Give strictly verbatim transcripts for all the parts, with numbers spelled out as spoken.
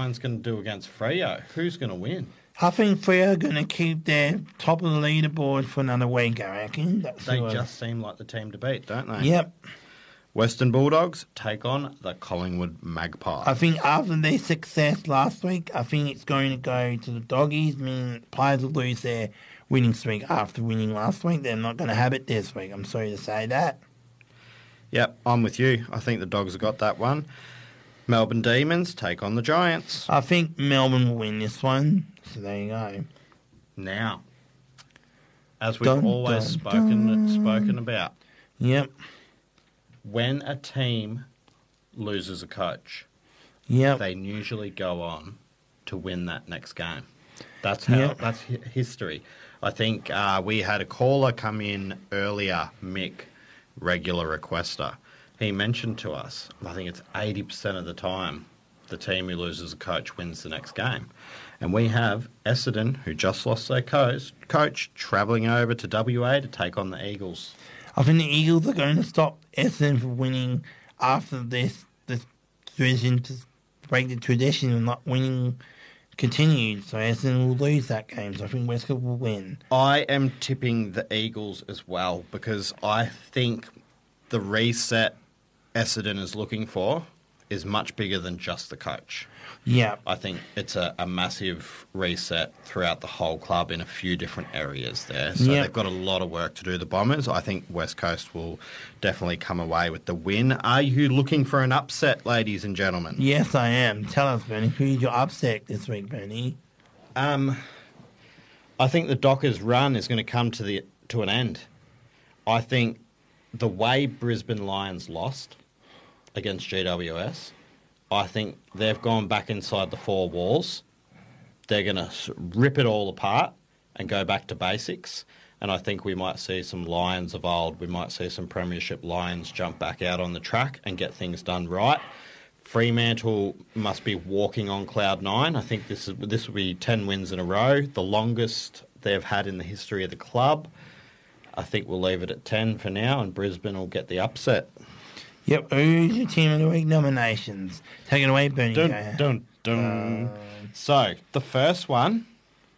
Lions going to do against Freo? Who's going to win? I think Freo are going to keep their top of the leaderboard for another week, I reckon. That's They who I- just seem like the team to beat, don't they? Yep. Western Bulldogs take on the Collingwood Magpies. I think after their success last week, I think it's going to go to the Doggies, meaning players will lose their winning streak after winning last week. They're not going to have it this week. I'm sorry to say that. Yep, I'm with you. I think the Dogs have got that one. Melbourne Demons take on the Giants. I think Melbourne will win this one. So there you go. Now, as we've Dun, always dun, spoken dun. spoken about, Yep. when a team loses a coach, Yep. they usually go on to win that next game. That's how. Yep. That's hi- history. I think uh, we had a caller come in earlier, Mick, regular requester. He mentioned to us, I think it's eighty percent of the time, the team who loses a coach wins the next game. And we have Essendon, who just lost their coach, coach travelling over to W A to take on the Eagles. I think the Eagles are going to stop Essendon from winning after this this tradition to break the tradition of not winning continued. So Essendon will lose that game. So I think West Coast will win. I am tipping the Eagles as well because I think the reset Essendon is looking for is much bigger than just the coach. Yeah. I think it's a, a massive reset throughout the whole club in a few different areas there. So Yeah. they've got a lot of work to do, the Bombers. I think West Coast will definitely come away with the win. Are you looking for an upset, ladies and gentlemen? Yes, I am. Tell us, Bernie, who's your upset this week, Bernie? Um, I think the Dockers' run is going to come to the to an end. I think the way Brisbane Lions lost against G W S, I think they've gone back inside the four walls. They're going to rip it all apart and go back to basics. And I think we might see some Lions of old. We might see some Premiership Lions jump back out on the track and get things done right. Fremantle must be walking on cloud nine. I think this is this will be ten wins in a row, the longest they've had in the history of the club. I think we'll leave it at ten for now, and Brisbane will get the upset. Yep, who's your team of the week nominations? Take it away, Bernie. Dun, Go. dun, dun. So, the first one,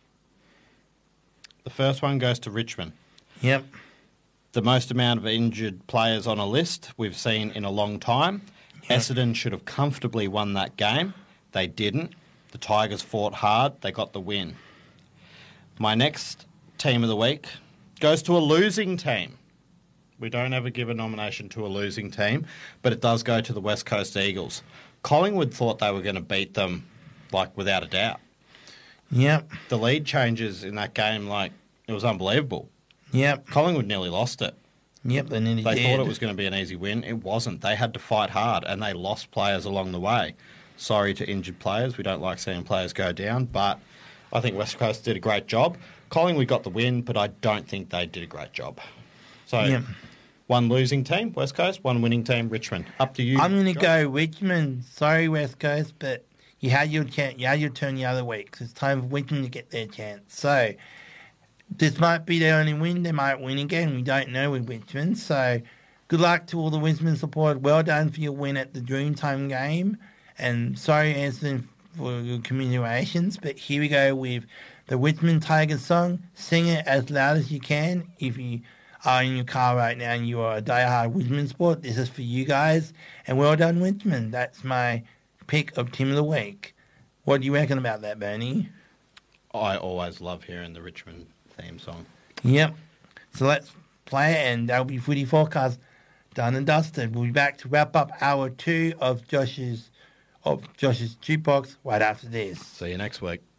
the first one goes to Richmond. Yep. The most amount of injured players on a list we've seen in a long time. Yep. Essendon should have comfortably won that game. They didn't. The Tigers fought hard. They got the win. My next team of the week goes to a losing team. We don't ever give a nomination to a losing team, but it does go to the West Coast Eagles. Collingwood thought they were going to beat them, like, without a doubt. Yep. The lead changes in that game, like, it was unbelievable. Yep. Collingwood nearly lost it. Yep, they nearly They did. thought it was going to be an easy win. It wasn't. They had to fight hard, and they lost players along the way. Sorry to injured players. We don't like seeing players go down, but I think West Coast did a great job. Collingwood got the win, but I don't think they did a great job. So, Yep. one losing team, West Coast, one winning team, Richmond. Up to you. I'm going to Josh. go Richmond. Sorry, West Coast, but you had your chance. You had your turn the other week. So it's time for Richmond to get their chance. So this might be their only win. They might win again. We don't know with Richmond. So good luck to all the Richmond supporters. Well done for your win at the Dreamtime game. And sorry, Anson, for your commiserations. But here we go with the Richmond Tigers song. Sing it as loud as you can. If you are in your car right now and you are a diehard Richmond sport, this is for you guys. And well done, Richmond. That's my pick of Team of the Week. What do you reckon about that, Bernie? I always love hearing the Richmond theme song. Yep. So let's play it, and that'll be Footy Forecast done and dusted. We'll be back to wrap up hour two of Josh's of Josh's Jukebox right after this. See you next week.